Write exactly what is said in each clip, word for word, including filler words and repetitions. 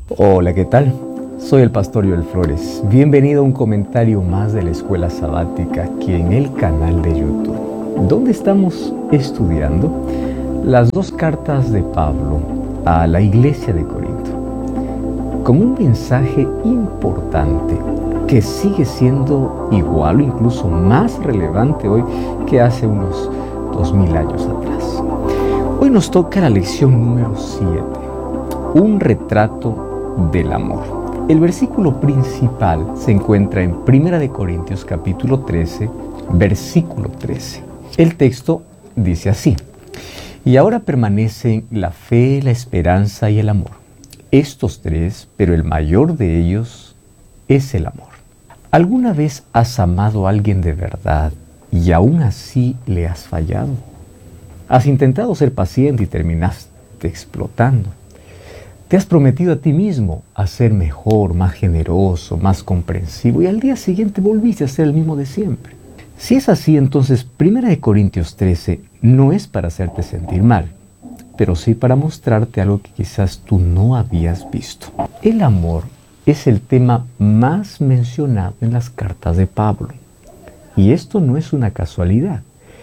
Hola, ¿qué tal? Soy el pastor Joel Flores. Bienvenido a un comentario más de la Escuela Sabática aquí en el canal de YouTube, donde estamos estudiando las dos cartas de Pablo a la iglesia de Corinto, con un mensaje importante que sigue siendo igual o incluso más relevante hoy que hace unos dos mil años atrás. Hoy nos toca la lección número siete, un retrato del amor. El versículo principal se encuentra en Primera de Corintios capítulo trece, versículo trece. El texto dice así: y ahora permanecen la fe, la esperanza y el amor. Estos tres, pero el mayor de ellos es el amor. ¿Alguna vez has amado a alguien de verdad y aún así le has fallado? Has intentado ser paciente y terminaste explotando. Te has prometido a ti mismo a ser mejor, más generoso, más comprensivo y al día siguiente volviste a ser el mismo de siempre. Si es así, entonces Primera de Corintios trece no es para hacerte sentir mal, pero sí para mostrarte algo que quizás tú no habías visto. El amor es el tema más mencionado en las cartas de Pablo. Y esto no es una casualidad.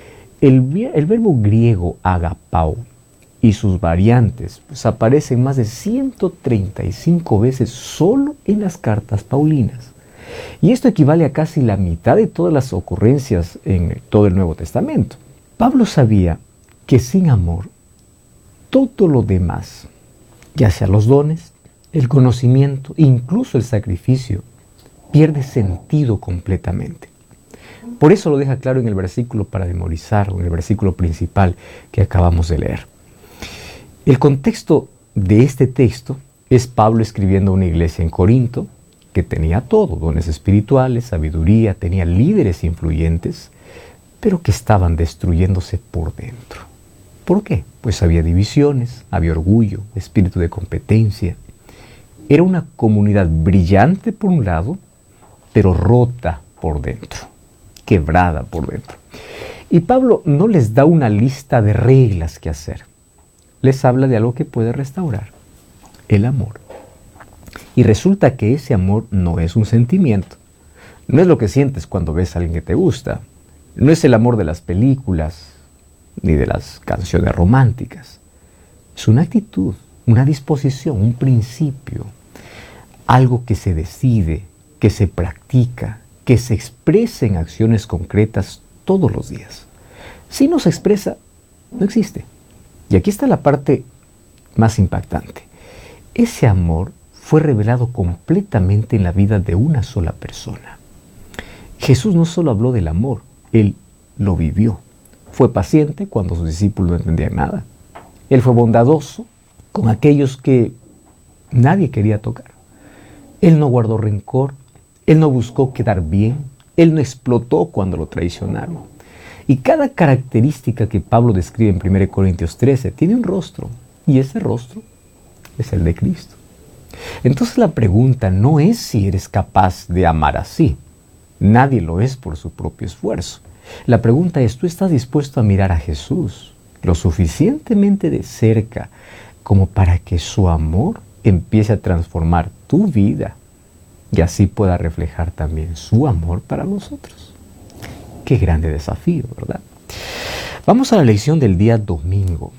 El, el verbo griego agapao y sus variantes pues, aparecen más de ciento treinta y cinco veces solo en las cartas paulinas. Y esto equivale a casi la mitad de todas las ocurrencias en todo el Nuevo Testamento. Pablo sabía que sin amor, todo lo demás, ya sea los dones, el conocimiento, incluso el sacrificio, pierde sentido completamente. Por eso lo deja claro en el versículo para memorizar, en el versículo principal que acabamos de leer. El contexto de este texto es Pablo escribiendo a una iglesia en Corinto que tenía todo, dones espirituales, sabiduría, tenía líderes influyentes, pero que estaban destruyéndose por dentro. ¿Por qué? Pues había divisiones, había orgullo, espíritu de competencia. Era una comunidad brillante por un lado, pero rota por dentro, quebrada por dentro. Y Pablo no les da una lista de reglas que hacer. Les habla de algo que puede restaurar, el amor. Y resulta que ese amor no es un sentimiento. No es lo que sientes cuando ves a alguien que te gusta. No es el amor de las películas, ni de las canciones románticas. Es una actitud, una disposición, un principio. Algo que se decide, que se practica, que se expresa en acciones concretas todos los días. Si no se expresa, no existe. Y aquí está la parte más impactante. Ese amor fue revelado completamente en la vida de una sola persona. Jesús no solo habló del amor, Él lo vivió. Fue paciente cuando sus discípulos no entendían nada. Él fue bondadoso con aquellos que nadie quería tocar. Él no guardó rencor, Él no buscó quedar bien, Él no explotó cuando lo traicionaron. Y cada característica que Pablo describe en Primera de Corintios trece tiene un rostro, y ese rostro es el de Cristo. Entonces la pregunta no es si eres capaz de amar así. Nadie lo es por su propio esfuerzo. La pregunta es, ¿tú estás dispuesto a mirar a Jesús lo suficientemente de cerca como para que su amor empiece a transformar tu vida y así pueda reflejar también su amor para nosotros? Qué grande desafío, ¿verdad? Vamos a la lección del día domingo.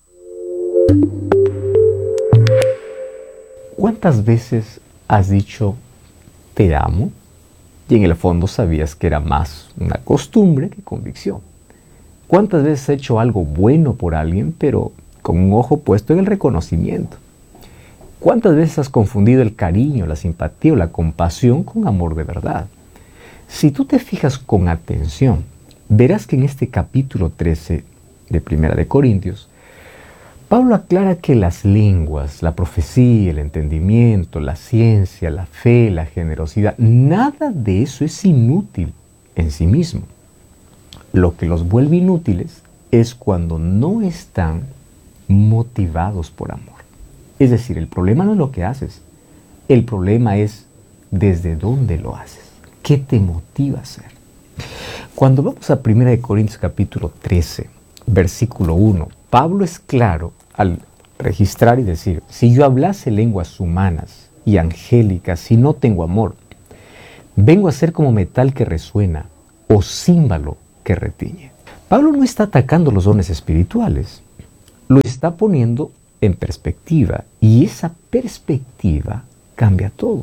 ¿Cuántas veces has dicho te amo? Y en el fondo sabías que era más una costumbre que convicción. ¿Cuántas veces has hecho algo bueno por alguien, pero con un ojo puesto en el reconocimiento? ¿Cuántas veces has confundido el cariño, la simpatía o la compasión con amor de verdad? Si tú te fijas con atención, verás que en este capítulo trece de Primera de Corintios, Pablo aclara que las lenguas, la profecía, el entendimiento, la ciencia, la fe, la generosidad, nada de eso es inútil en sí mismo. Lo que los vuelve inútiles es cuando no están motivados por amor. Es decir, el problema no es lo que haces, el problema es desde dónde lo haces. ¿Qué te motiva a hacer? Cuando vamos a Primera de Corintios capítulo trece, versículo uno, Pablo es claro al registrar y decir, si yo hablase lenguas humanas y angélicas y no tengo amor, vengo a ser como metal que resuena o címbalo que retiñe. Pablo no está atacando los dones espirituales, lo está poniendo en perspectiva, y esa perspectiva cambia todo.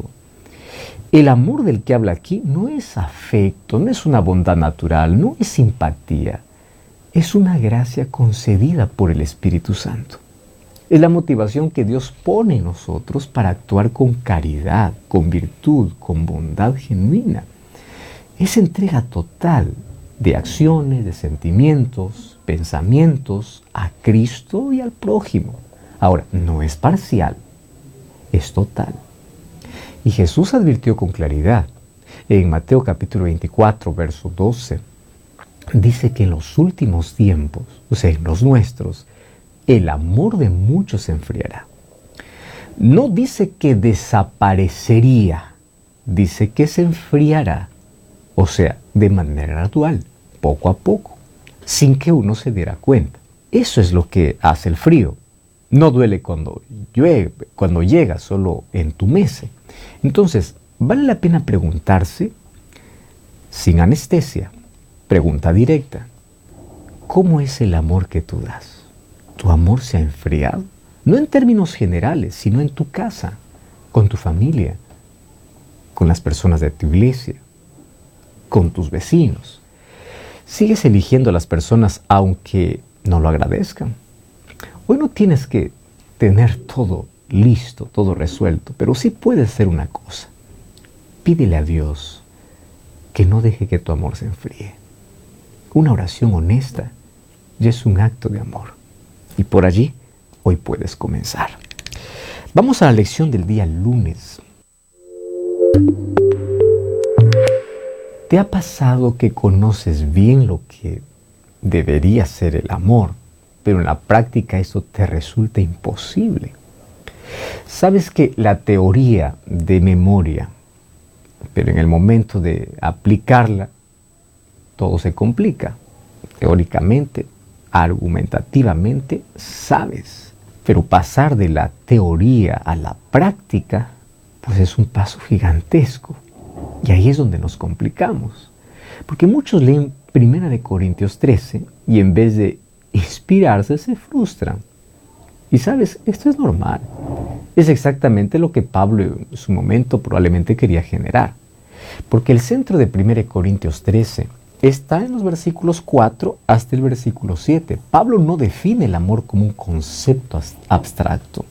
El amor del que habla aquí no es afecto, no es una bondad natural, no es simpatía, es una gracia concedida por el Espíritu Santo. Es la motivación que Dios pone en nosotros para actuar con caridad, con virtud, con bondad genuina. Es entrega total de acciones, de sentimientos, pensamientos a Cristo y al prójimo. Ahora, no es parcial, es total. Y Jesús advirtió con claridad en Mateo capítulo veinticuatro, verso doce, dice que en los últimos tiempos, o sea, en los nuestros, el amor de muchos se enfriará. No dice que desaparecería, dice que se enfriará, o sea, de manera gradual, poco a poco, sin que uno se diera cuenta. Eso es lo que hace el frío. No duele cuando llueve, cuando llega, solo entumece. Entonces, vale la pena preguntarse, sin anestesia, pregunta directa, ¿cómo es el amor que tú das? ¿Tu amor se ha enfriado? No en términos generales, sino en tu casa, con tu familia, con las personas de tu iglesia, con tus vecinos. ¿Sigues eligiendo a las personas aunque no lo agradezcan? Hoy no tienes que tener todo listo, todo resuelto, pero sí puedes hacer una cosa. Pídele a Dios que no deje que tu amor se enfríe. Una oración honesta ya es un acto de amor. Y por allí hoy puedes comenzar. Vamos a la lección del día lunes. ¿Te ha pasado que conoces bien lo que debería ser el amor, pero en la práctica eso te resulta imposible? Sabes que la teoría de memoria, pero en el momento de aplicarla, todo se complica. Teóricamente, argumentativamente, sabes, pero pasar de la teoría a la práctica, pues es un paso gigantesco. Y ahí es donde nos complicamos. Porque muchos leen primera de Corintios trece y en vez de inspirarse se frustran. Y sabes, esto es normal. Es exactamente lo que Pablo en su momento probablemente quería generar. Porque el centro de primera de Corintios trece está en los versículos cuatro hasta el versículo siete. Pablo no define el amor como un concepto abstracto.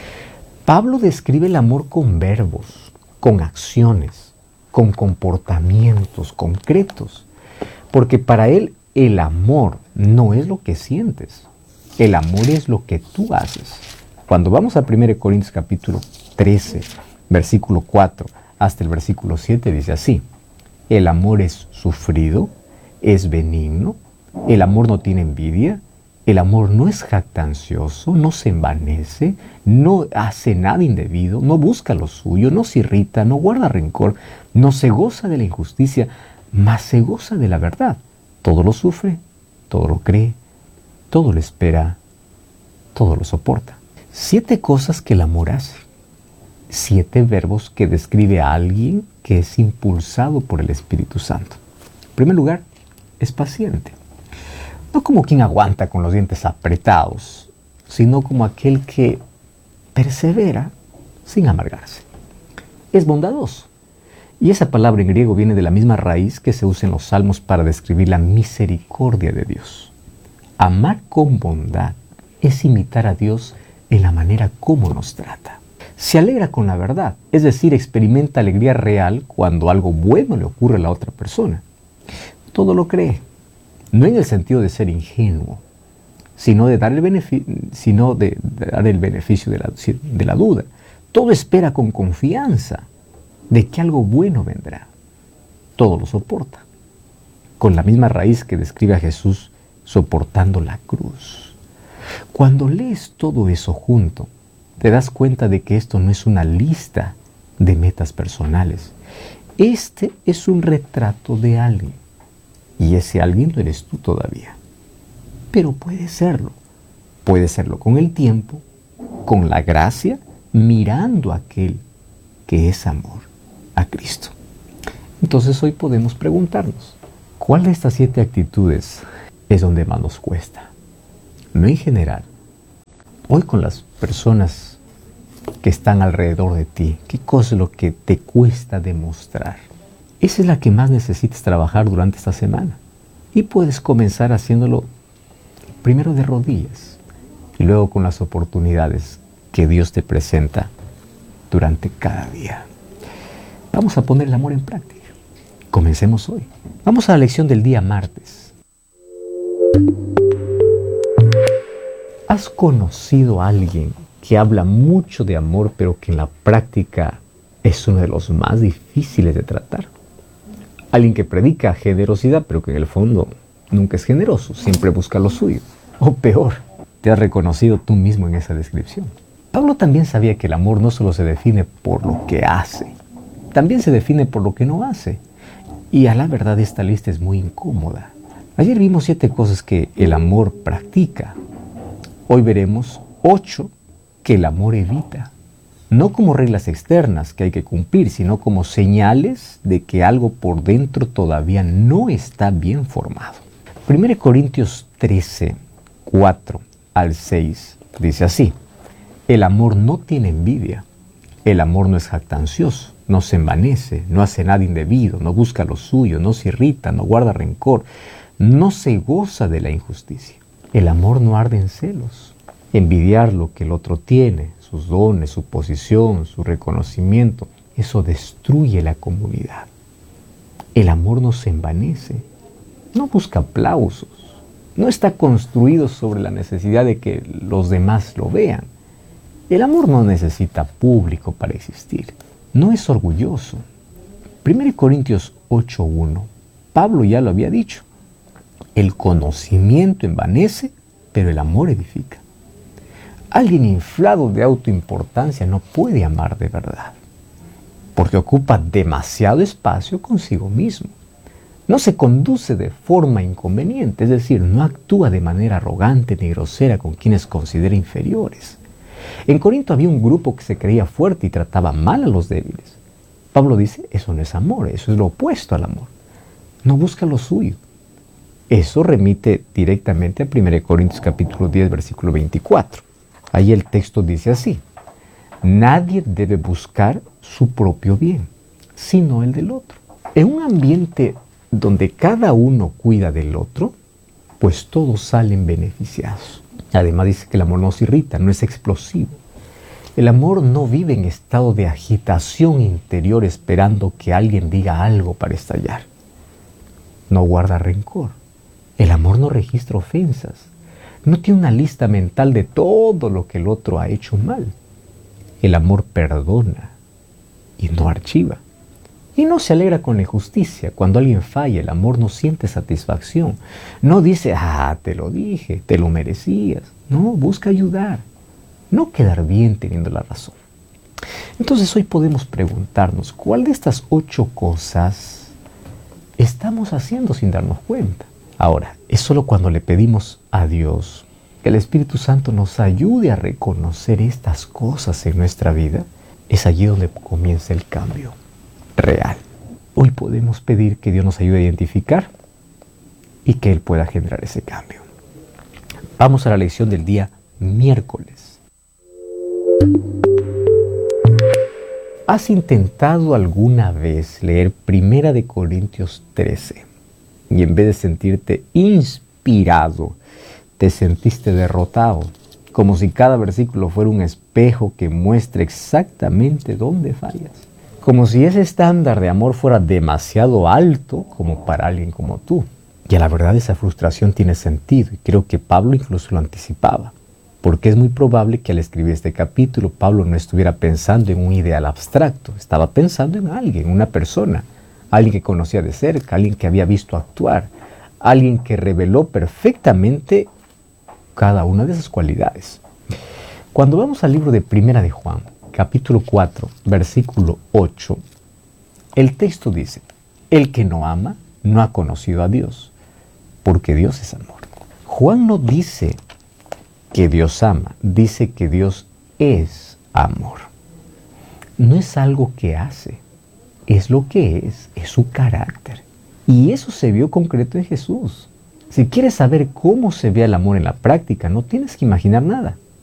Pablo describe el amor con verbos, con acciones, con comportamientos concretos. Porque para él el amor no es lo que sientes. El amor es lo que tú haces. Cuando vamos a primera de Corintios capítulo trece, versículo cuatro hasta el versículo siete, dice así: el amor es sufrido, es benigno, el amor no tiene envidia, el amor no es jactancioso, no se envanece, no hace nada indebido, no busca lo suyo, no se irrita, no guarda rencor, no se goza de la injusticia, mas se goza de la verdad. Todo lo sufre, todo lo cree, todo lo espera, todo lo soporta. Siete cosas que el amor hace. Siete verbos que describe a alguien que es impulsado por el Espíritu Santo. En primer lugar, es paciente. No como quien aguanta con los dientes apretados, sino como aquel que persevera sin amargarse. Es bondadoso. Y esa palabra en griego viene de la misma raíz que se usa en los Salmos para describir la misericordia de Dios. Amar con bondad es imitar a Dios en la manera como nos trata. Se alegra con la verdad, es decir, experimenta alegría real cuando algo bueno le ocurre a la otra persona. Todo lo cree, no en el sentido de ser ingenuo, sino de dar el beneficio, sino de dar el beneficio de la, de la duda. Todo espera con confianza de que algo bueno vendrá. Todo lo soporta, con la misma raíz que describe a Jesús soportando la cruz. Cuando lees todo eso junto, te das cuenta de que esto no es una lista de metas personales. Este es un retrato de alguien. Y ese alguien no eres tú todavía. Pero puede serlo. Puede serlo con el tiempo con la gracia, mirando a aquel que es amor, a Cristo. Entonces hoy podemos preguntarnos, ¿cuál de estas siete actitudes es donde más nos cuesta? No en general. Hoy con las personas que están alrededor de ti, ¿qué cosa es lo que te cuesta demostrar? Esa es la que más necesitas trabajar durante esta semana. Y puedes comenzar haciéndolo primero de rodillas y luego con las oportunidades que Dios te presenta durante cada día. Vamos a poner el amor en práctica. Comencemos hoy. Vamos a la lección del día martes. ¿Has conocido a alguien que habla mucho de amor, pero que en la práctica es uno de los más difíciles de tratar? Alguien que predica generosidad, pero que en el fondo nunca es generoso, siempre busca lo suyo. O peor, te has reconocido tú mismo en esa descripción. Pablo también sabía que el amor no solo se define por lo que hace, también se define por lo que no hace. Y a la verdad esta lista es muy incómoda. Ayer vimos siete cosas que el amor practica. Hoy veremos ocho que el amor evita. No como reglas externas que hay que cumplir, sino como señales de que algo por dentro todavía no está bien formado. primera Corintios trece, cuatro al seis dice así: el amor no tiene envidia, el amor no es jactancioso, no se envanece, no hace nada indebido, no busca lo suyo, no se irrita, no guarda rencor, no se goza de la injusticia. El amor no arde en celos, envidiar lo que el otro tiene, sus dones, su posición, su reconocimiento, eso destruye la comunidad. El amor no se envanece, no busca aplausos, no está construido sobre la necesidad de que los demás lo vean. El amor no necesita público para existir, no es orgulloso. primera Corintios ocho uno, Pablo ya lo había dicho, el conocimiento envanece, pero el amor edifica. Alguien inflado de autoimportancia no puede amar de verdad, porque ocupa demasiado espacio consigo mismo. No se conduce de forma inconveniente, es decir, no actúa de manera arrogante ni grosera con quienes considera inferiores. En Corinto había un grupo que se creía fuerte y trataba mal a los débiles. Pablo dice, eso no es amor, eso es lo opuesto al amor. No busca lo suyo. Eso remite directamente a primera Corintios capítulo diez, versículo veinticuatro. Ahí el texto dice así: nadie debe buscar su propio bien, sino el del otro. En un ambiente donde cada uno cuida del otro, pues todos salen beneficiados. Además dice que el amor no se irrita, no es explosivo. El amor no vive en estado de agitación interior esperando que alguien diga algo para estallar. No guarda rencor. El amor no registra ofensas. No tiene una lista mental de todo lo que el otro ha hecho mal. El amor perdona y no archiva. Y no se alegra con la injusticia. Cuando alguien falla, el amor no siente satisfacción. No dice, ah, te lo dije, te lo merecías. No, busca ayudar. No quedar bien teniendo la razón. Entonces hoy podemos preguntarnos, ¿cuál de estas ocho cosas estamos haciendo sin darnos cuenta? Ahora, es solo cuando le pedimos a Dios que el Espíritu Santo nos ayude a reconocer estas cosas en nuestra vida, es allí donde comienza el cambio real. Hoy podemos pedir que Dios nos ayude a identificar y que Él pueda generar ese cambio. Vamos a la lección del día miércoles. ¿Has intentado alguna vez leer primera de Corintios trece? Y en vez de sentirte inspirado, te sentiste derrotado, como si cada versículo fuera un espejo que muestre exactamente dónde fallas. Como si ese estándar de amor fuera demasiado alto como para alguien como tú. Y a la verdad esa frustración tiene sentido, y creo que Pablo incluso lo anticipaba. Porque es muy probable que al escribir este capítulo, Pablo no estuviera pensando en un ideal abstracto, estaba pensando en alguien, una persona. Alguien que conocía de cerca, alguien que había visto actuar, alguien que reveló perfectamente cada una de esas cualidades. Cuando vamos al libro de Primera de Juan, capítulo cuatro, versículo ocho, el texto dice, el que no ama no ha conocido a Dios, porque Dios es amor. Juan no dice que Dios ama, dice que Dios es amor. No es algo que hace, es lo que es, es su carácter. Y eso se vio concreto en Jesús. Si quieres saber cómo se ve el amor en la práctica, no tienes que imaginar nada.